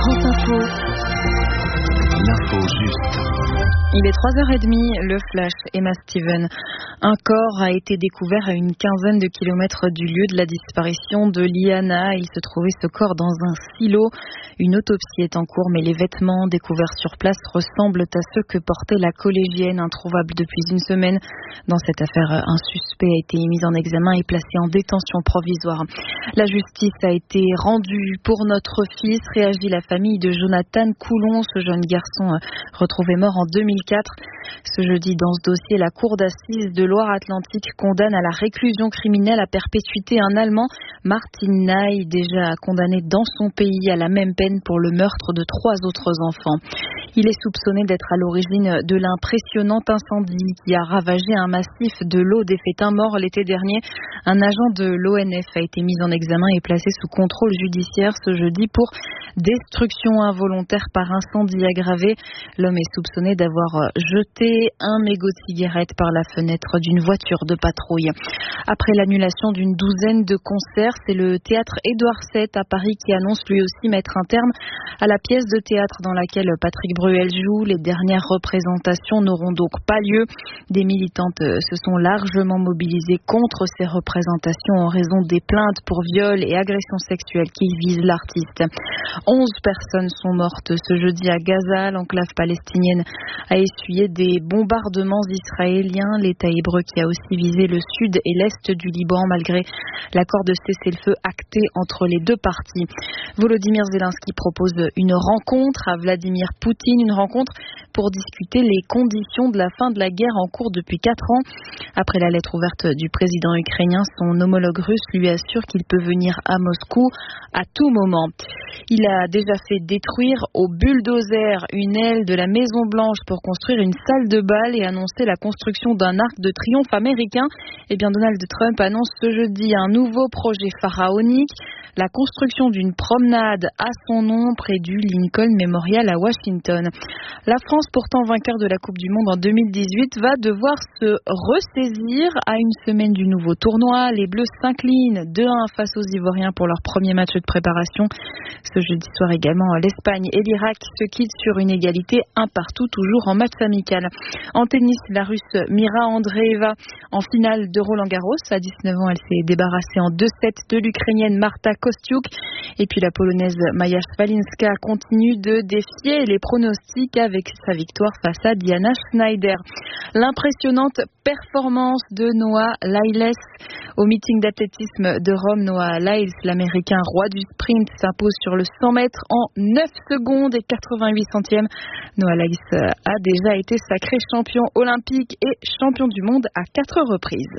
France Info. L'info juste. Il est 3h30, le flash, Emma Steven. Un corps a été découvert à une quinzaine de kilomètres du lieu de la disparition de Liana. Il se trouvait ce corps dans un silo. Une autopsie est en cours, mais les vêtements découverts sur place ressemblent à ceux que portait la collégienne, introuvable depuis une semaine. Dans cette affaire, un suspect a été mis en examen et placé en détention provisoire. La justice a été rendue pour notre fils, réagit la famille de Jonathan Coulon, ce jeune garçon retrouvé mort en 2004. Ce jeudi, dans ce dossier, la Cour d'assises de Loire-Atlantique condamne à la réclusion criminelle à perpétuité un Allemand, Martin Ney, déjà condamné dans son pays à la même peine pour le meurtre de 3 autres enfants. Il est soupçonné d'être à l'origine de l'impressionnant incendie qui a ravagé un massif de l'Aude et fait un mort l'été dernier. Un agent de l'ONF a été mis en examen et placé sous contrôle judiciaire ce jeudi pour destruction involontaire par incendie aggravé. L'homme est soupçonné d'avoir jeté un mégot de cigarette par la fenêtre d'une voiture de patrouille. Après l'annulation d'une douzaine de concerts, c'est le théâtre Édouard VII à Paris qui annonce lui aussi mettre un terme à la pièce de théâtre dans laquelle Patrick Bruel joue. Les dernières représentations n'auront donc pas lieu. Des militantes se sont largement mobilisées contre ces représentations en raison des plaintes pour viol et agressions sexuelles qui visent l'artiste. 11 personnes sont mortes ce jeudi à Gaza. L'enclave palestinienne a essuyé des bombardements israéliens. L'État hébreu qui a aussi visé le sud et l'est du Liban malgré l'accord de cessez-le-feu acté entre les deux parties. Volodymyr Zelensky propose une rencontre à Vladimir Poutine, une rencontre pour discuter les conditions de la fin de la guerre en cours depuis 4 ans. Après la lettre ouverte du président ukrainien, son homologue russe lui assure qu'il peut venir à Moscou à tout moment. Il a déjà fait détruire au bulldozer une aile de la Maison Blanche pour construire une salle de bal et annoncer la construction d'un arc de triomphe américain. Eh bien, Donald Trump annonce ce jeudi un nouveau projet pharaonique, la construction d'une promenade à son nom près du Lincoln Memorial à Washington. La France, pourtant vainqueur de la Coupe du Monde en 2018, va devoir se ressaisir à une semaine du nouveau tournoi. Les Bleus s'inclinent 2-1 face aux Ivoiriens pour leur premier match de préparation. Ce jeudi soir également, l'Espagne et l'Irak se quittent sur une égalité 1-1 toujours en match amical. En tennis, la Russe Mira Andreeva en finale de Roland-Garros. À 19 ans, elle s'est débarrassée en 2-7 de l'Ukrainienne Marta Kostyuk. Et puis la Polonaise Maja Swalinska continue de défier les pronostics avec sa victoire face à Diana Schneider. L'impressionnante performance de Noah Lyles au meeting d'athlétisme de Rome. Noah Lyles, l'américain roi du sprint, s'impose sur le 100 mètres en 9 secondes et 88 centièmes. Noah Lyles a déjà été sacré champion olympique et champion du monde à 4 reprises.